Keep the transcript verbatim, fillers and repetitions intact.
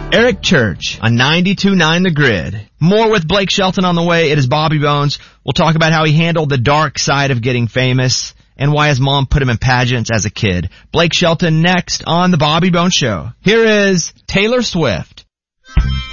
Eric Church on ninety-two point nine The Grid. More with Blake Shelton on the way. It is Bobby Bones. We'll talk about how he handled the dark side of getting famous and why his mom put him in pageants as a kid. Blake Shelton next on The Bobby Bones Show. Here is Taylor Swift.